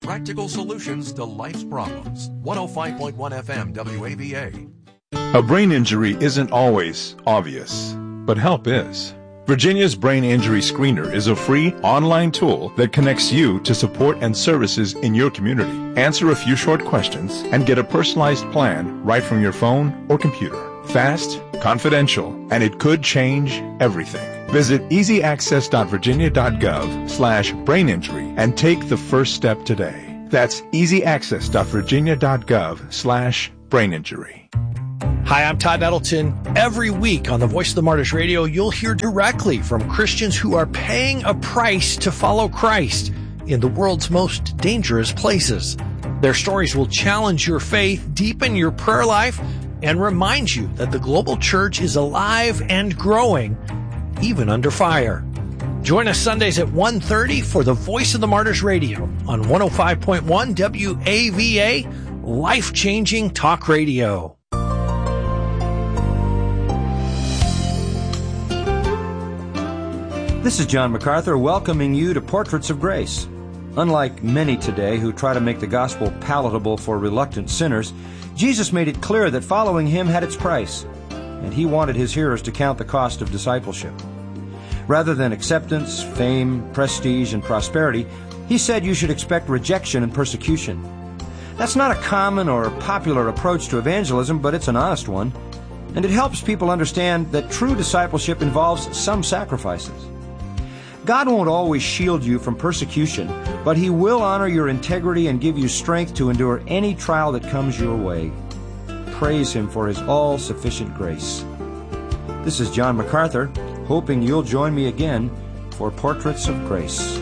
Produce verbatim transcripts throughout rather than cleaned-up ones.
Practical solutions to life's problems. one oh five point one F M W A V A. A brain injury isn't always obvious, but help is. Virginia's Brain Injury Screener is a free online tool that connects you to support and services in your community. Answer a few short questions and get a personalized plan right from your phone or computer. Fast, confidential, and it could change everything. Visit easyaccess.virginia.gov slash brain injury and take the first step today. That's easyaccess.virginia.gov slash brain injury. Hi, I'm Todd Nettleton. Every week on the Voice of the Martyrs Radio, you'll hear directly from Christians who are paying a price to follow Christ in the world's most dangerous places. Their stories will challenge your faith, deepen your prayer life, and remind you that the global church is alive and growing, even under fire. Join us Sundays at one thirty for the Voice of the Martyrs Radio on one oh five point one W A V A, life-changing talk radio. This is John MacArthur welcoming you to Portraits of Grace. Unlike many today who try to make the gospel palatable for reluctant sinners, Jesus made it clear that following him had its price, and he wanted his hearers to count the cost of discipleship. Rather than acceptance, fame, prestige, and prosperity, he said you should expect rejection and persecution. That's not a common or popular approach to evangelism, but it's an honest one, and it helps people understand that true discipleship involves some sacrifices. God won't always shield you from persecution, but he will honor your integrity and give you strength to endure any trial that comes your way. Praise him for his all-sufficient grace. This is John MacArthur, hoping you'll join me again for Portraits of Grace.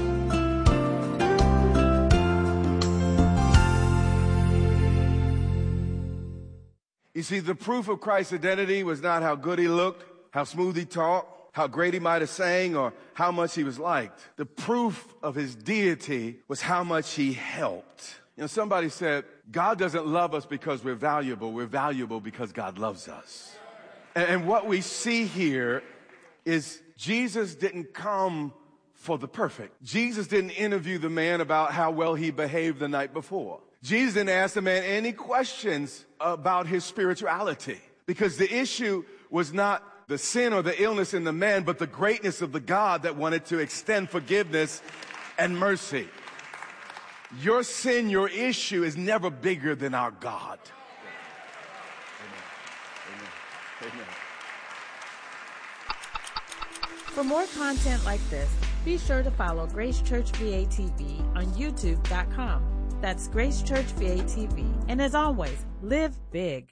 You see, the proof of Christ's identity was not how good he looked, how smooth he talked, how great he might have sang, or how much he was liked. The proof of his deity was how much he helped. You know, somebody said, God doesn't love us because we're valuable. We're valuable because God loves us. And, and what we see here is Jesus didn't come for the perfect. Jesus didn't interview the man about how well he behaved the night before. Jesus didn't ask the man any questions about his spirituality, because the issue was not the sin or the illness in the man, but the greatness of the God that wanted to extend forgiveness and mercy. Your sin, your issue is never bigger than our God. Amen. Amen. Amen. For more content like this, be sure to follow Grace Church V A T V on YouTube dot com. That's Grace Church V A T V. And as always, live big.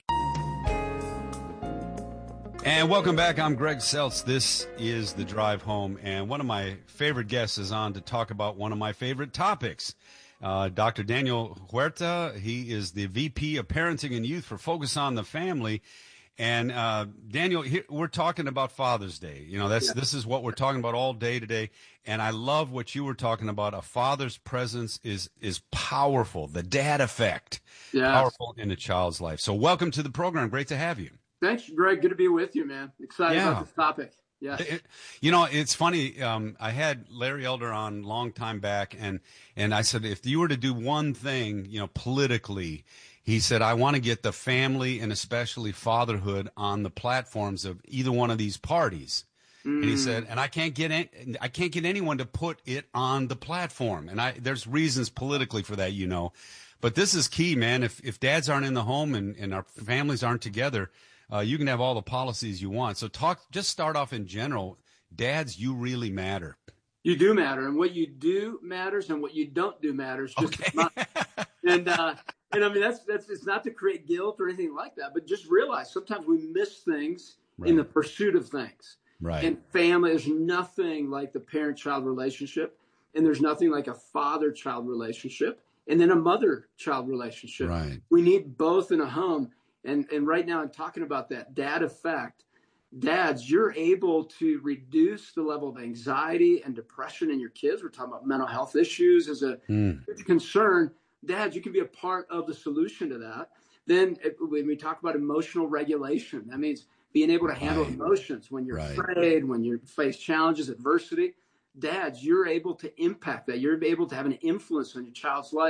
And welcome back. I'm Greg Seltz. This is The Drive Home, and one of my favorite guests is on to talk about one of my favorite topics. Uh, Doctor Daniel Huerta, he is the V P of Parenting and Youth for Focus on the Family. And uh, Daniel, here, we're talking about Father's Day. You know, that's yeah. this is what we're talking about all day today. And I love what you were talking about. A father's presence is is powerful. The dad effect, yes. Powerful in a child's life. So welcome to the program. Great to have you. Thanks, Greg. Good to be with you, man. Excited yeah. about this topic. Yeah. It, you know, it's funny. Um, I had Larry Elder on a long time back, and and I said, if you were to do one thing, you know, politically, he said, I want to get the family and especially fatherhood on the platforms of either one of these parties. Mm. And he said, and I can't get any, I can't get anyone to put it on the platform. And I there's reasons politically for that, you know. But this is key, man. If if dads aren't in the home and, and our families aren't together, Uh, you can have all the policies you want. So talk, just start off in general. Dads, you really matter. You do matter. And what you do matters, and what you don't do matters. Just okay. Not. And, uh, and I mean, that's, that's, it's not to create guilt or anything like that, but just realize sometimes we miss things right. in the pursuit of things. Right. And family, there's nothing like the parent-child relationship, and there's nothing like a father-child relationship, and then a mother-child relationship. Right. We need both in a home. And and right now I'm talking about that dad effect. Dads, you're able to reduce the level of anxiety and depression in your kids. We're talking about mental health issues as a mm. concern. Dads, you can be a part of the solution to that. Then when we talk about emotional regulation, that means being able to handle right. emotions when you're right. afraid, when you face challenges, adversity. Dads, you're able to impact that. You're able to have an influence on your child's life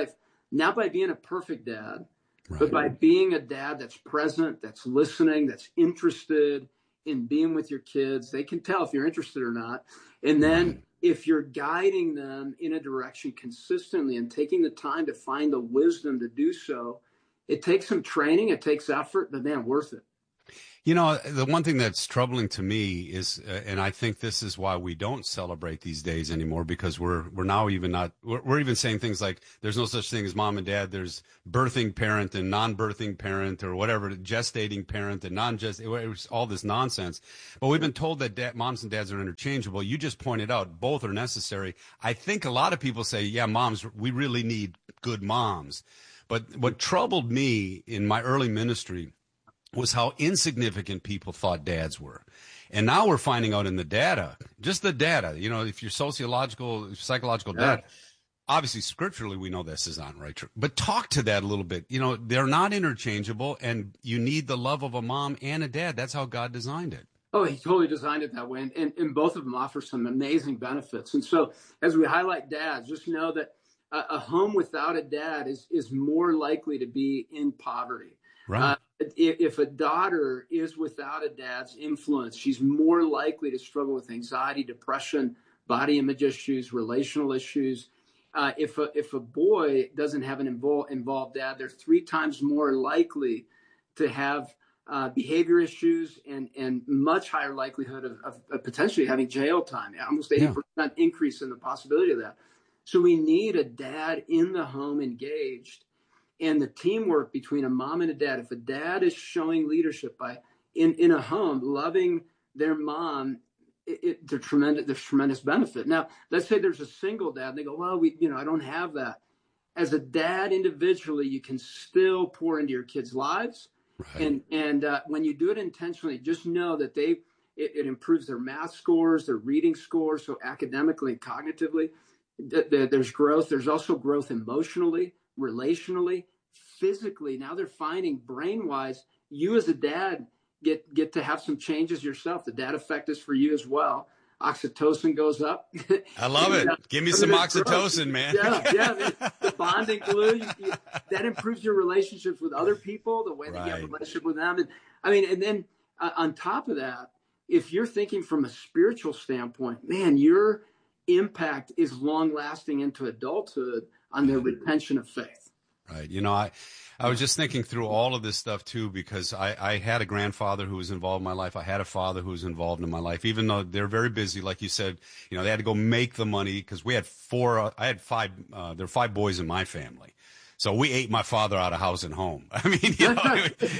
not by being a perfect dad, Right. but by being a dad that's present, that's listening, that's interested in being with your kids. They can tell if you're interested or not. And then Right. if you're guiding them in a direction consistently and taking the time to find the wisdom to do so, it takes some training, it takes effort, but man, worth it. You know, the one thing that's troubling to me is, uh, and I think this is why we don't celebrate these days anymore, because we're we're now even not, we're, we're even saying things like there's no such thing as mom and dad. There's birthing parent and non-birthing parent or whatever, gestating parent and non-gest, it was all this nonsense. But we've been told that dad, moms and dads are interchangeable. You just pointed out both are necessary. I think a lot of people say, yeah, moms, we really need good moms. But what troubled me in my early ministry was how insignificant people thought dads were. And now we're finding out in the data, just the data, you know, if you're sociological, psychological Yeah. data, obviously scripturally we know this is not right. But talk to that a little bit. You know, they're not interchangeable, and you need the love of a mom and a dad. That's how God designed it. Oh, he totally designed it that way. And, and, and both of them offer some amazing benefits. And so as we highlight dads, just know that a, a home without a dad is, is more likely to be in poverty. Right. Uh, if a daughter is without a dad's influence, she's more likely to struggle with anxiety, depression, body image issues, relational issues. Uh, if a, if a boy doesn't have an involved, involved dad, they're three times more likely to have uh, behavior issues and, and much higher likelihood of, of, of potentially having jail time, almost eighty percent yeah. increase in the possibility of that. So we need a dad in the home engaged. And the teamwork between a mom and a dad, if a dad is showing leadership by in, in a home, loving their mom, it, it, there's tremendous, there's tremendous benefit. Now, let's say there's a single dad and they go, well, we, you know, I don't have that. As a dad individually, you can still pour into your kids' lives. Right. And, and uh, when you do it intentionally, just know that they, it, it improves their math scores, their reading scores. So academically and cognitively, th- th- there's growth. There's also growth emotionally, relationally, physically. Now they're finding brain-wise, you as a dad get get to have some changes yourself. The dad effect is for you as well. Oxytocin goes up. I love it. Give me some oxytocin, growth. man. Yeah, yeah. Man. The bonding glue, you, you, that improves your relationships with other people, the way that right. you have a relationship with them. And I mean, and then uh, on top of that, if you're thinking from a spiritual standpoint, man, your impact is long-lasting into adulthood on their retention of faith. Right. You know, I, I was just thinking through all of this stuff, too, because I, I had a grandfather who was involved in my life. I had a father who was involved in my life, even though they're very busy. Like you said, you know, they had to go make the money because we had four, uh, I had five, uh, there were five boys in my family. So we ate my father out of house and home. I mean, you know,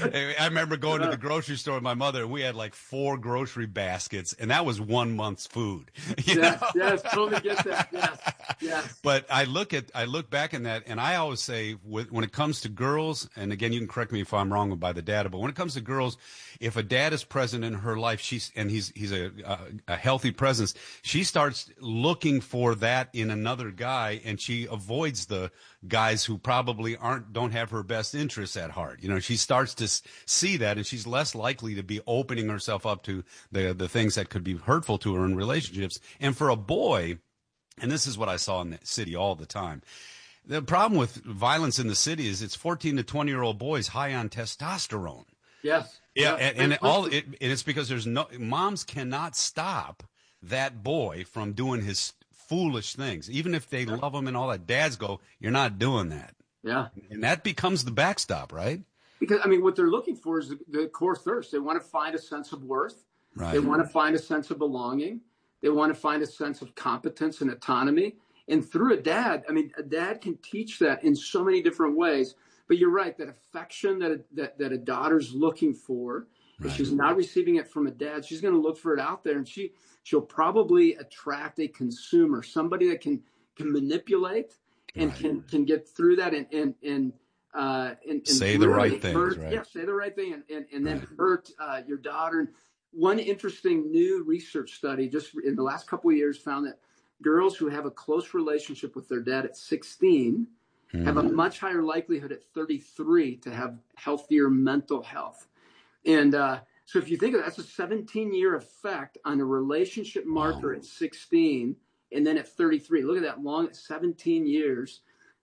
I remember going to the grocery store with my mother, and we had like four grocery baskets, and that was one month's food. You yes, know? yes, totally get that. Yes, yes. But I look at, I look back in that, and I always say, with, when it comes to girls, and again, you can correct me if I'm wrong by the data, but when it comes to girls, if a dad is present in her life, she's and he's he's a, a, a healthy presence, she starts looking for that in another guy, and she avoids the guys who probably aren't don't have her best interests at heart. You know, she starts to see that, and she's less likely to be opening herself up to the the things that could be hurtful to her in relationships. And for a boy, and this is what I saw in the city all the time, the problem with violence in the city is it's fourteen to twenty year old boys high on testosterone. Yes. Yeah, and, and it all it, and it's because there's no moms cannot stop that boy from doing his foolish things, even if they love him and all that. Dads go, you're not doing that. Yeah. And that becomes the backstop, right? Because, I mean, what they're looking for is the, the core thirst. They want to find a sense of worth. Right. They want to find a sense of belonging. They want to find a sense of competence and autonomy. And through a dad, I mean, a dad can teach that in so many different ways. But you're right, that affection that a, that, that a daughter's looking for, right. if she's not receiving it from a dad, she's going to look for it out there. And she, she'll probably attract a consumer, somebody that can, can manipulate and right. can, can get through that and, and, and, uh, and, and say the right things, hurt, right? Yeah, say the right thing and, and, and then right. hurt uh, your daughter. And one interesting new research study just in the last couple of years found that girls who have a close relationship with their dad at sixteen mm. have a much higher likelihood at thirty-three to have healthier mental health. And uh, so if you think of that, that's a seventeen year effect on a relationship marker wow. at sixteen. And then at thirty-three, look at that long, seventeen years.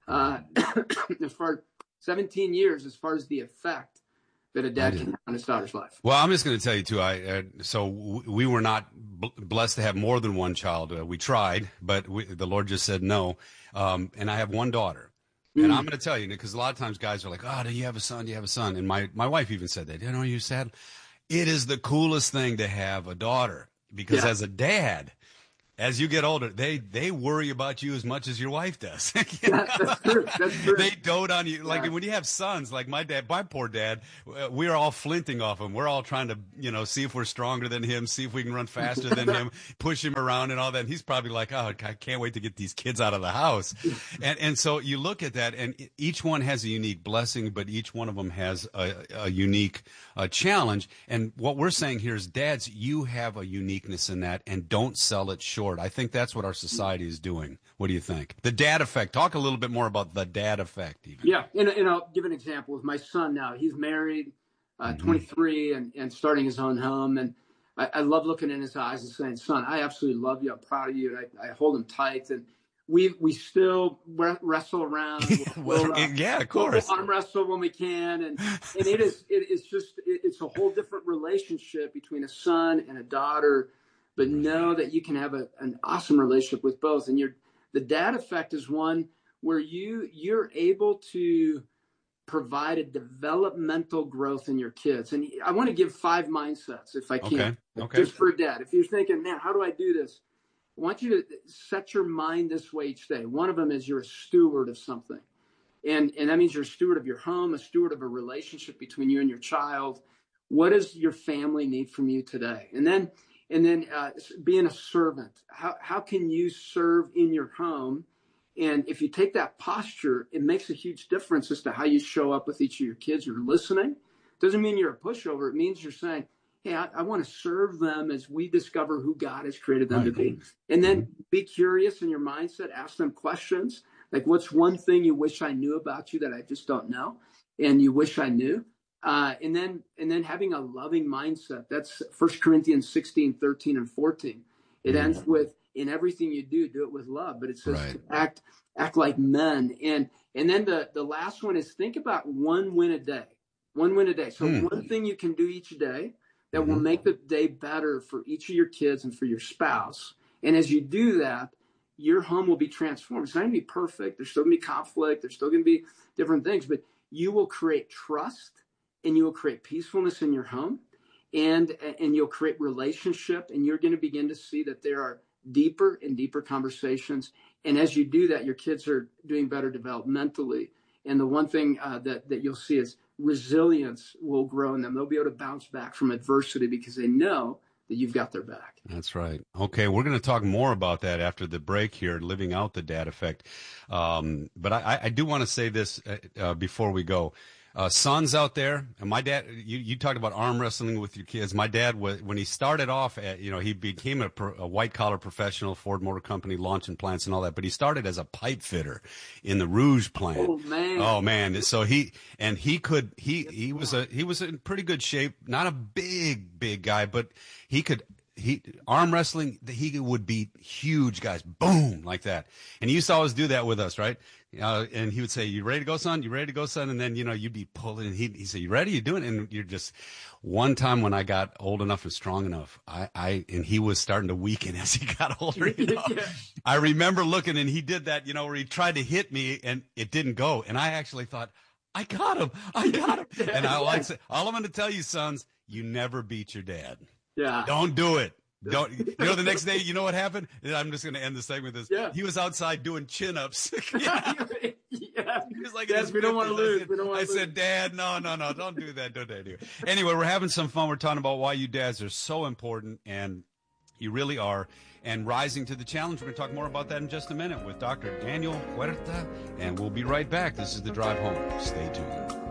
Uh, as far seventeen years, as far as the effect that a dad can have on his daughter's life. Well, I'm just going to tell you too. I uh, so w- we were not b- blessed to have more than one child. Uh, we tried, but we, the Lord just said no. Um, and I have one daughter. And I'm going to tell you, because a lot of times guys are like, oh, do you have a son? Do you have a son? And my, my wife even said that. You know, you said it is the coolest thing to have a daughter, because yeah. as a dad, as you get older, they, they worry about you as much as your wife does. You know? That's true. That's true. They dote on you. Like yeah. when you have sons, like my dad, my poor dad, we're all flinting off him. We're all trying to, you know, see if we're stronger than him, see if we can run faster than him, push him around and all that. And he's probably like, oh, I can't wait to get these kids out of the house. And and so you look at that, and each one has a unique blessing, but each one of them has a, a unique uh, challenge. And what we're saying here is, dads, you have a uniqueness in that, and don't sell it short. I think that's what our society is doing. What do you think? The dad effect. Talk a little bit more about the dad effect. Even. Yeah, and, and I'll give an example with my son now. He's married, uh, mm-hmm. twenty-three, and, and starting his own home. And I, I love looking in his eyes and saying, son, I absolutely love you. I'm proud of you. And I, I hold him tight. And we we still wrestle around. well, we'll, uh, yeah, of course. We'll arm wrestle when we can. And, and it is, it, it's just, it, it's a whole different relationship between a son and a daughter. But know that you can have a, an awesome relationship with both. And you're, the dad effect is one where you, you're able to provide a developmental growth in your kids. And I want to give five mindsets, if I can, okay. Okay. just for dad. If you're thinking, man, how do I do this? I want you to set your mind this way each day. One of them is you're a steward of something. And, and that means you're a steward of your home, a steward of a relationship between you and your child. What does your family need from you today? And then And then uh, being a servant, how how can you serve in your home? And if you take that posture, it makes a huge difference as to how you show up with each of your kids. You're listening. Doesn't mean you're a pushover. It means you're saying, hey, I, I want to serve them as we discover who God has created them right. to be. And then be curious in your mindset. Ask them questions. Like, what's one thing you wish I knew about you that I just don't know? And you wish I knew? Uh, and then and then having a loving mindset. That's First Corinthians sixteen, thirteen, and fourteen. It ends with, in everything you do, do it with love. But it says right. to act act like men. And and then the, the last one is think about one win a day. One win a day. So mm. one thing you can do each day that mm-hmm. will make the day better for each of your kids and for your spouse. And as you do that, your home will be transformed. It's not going to be perfect. There's still going to be conflict. There's still going to be different things. But you will create trust. And you will create peacefulness in your home, and and you'll create relationship, and you're going to begin to see that there are deeper and deeper conversations. And as you do that, your kids are doing better developmentally. And the one thing uh, that, that you'll see is resilience will grow in them. They'll be able to bounce back from adversity because they know that you've got their back. That's right. Okay, we're going to talk more about that after the break here, living out the dad effect. Um, but I, I do want to say this uh, before we go. Uh, sons out there, and my dad, you, you talked about arm wrestling with your kids. My dad, was, when he started off, at, you know, he became a, a white-collar professional, Ford Motor Company, launching plants and all that, but he started as a pipe fitter in the Rouge plant. Oh, man. Oh, man. So he, and he could, he, he was a, he was in pretty good shape, not a big, big guy, but he could, he, arm wrestling, he would beat huge guys, boom, like that. And he used to always do that with us, right? Uh, and he would say, you ready to go, son? You ready to go, son? And then, you know, you'd be pulling. And he'd, he'd say, you ready? You doing it? And you're just, one time when I got old enough and strong enough, I, I, and he was starting to weaken as he got older. You know? Yeah. I remember looking, and he did that, you know, where he tried to hit me and it didn't go. And I actually thought, I got him. I got him. Yeah, and I like say, all I'm going to tell you, sons, you never beat your dad. Yeah. Don't do it. Don't you know the next day? You know what happened? I'm just going to end the segment with this. Yeah. He was outside doing chin ups. yeah. yeah. He was like, yes, we don't want to lose. I said, we don't want I to said lose. Dad, no, no, no, don't do that. Don't do that. Anyway, we're having some fun. We're talking about why you dads are so important, and you really are, and rising to the challenge. We're going to talk more about that in just a minute with Doctor Daniel Huerta, and we'll be right back. This is The Drive Home. Stay tuned.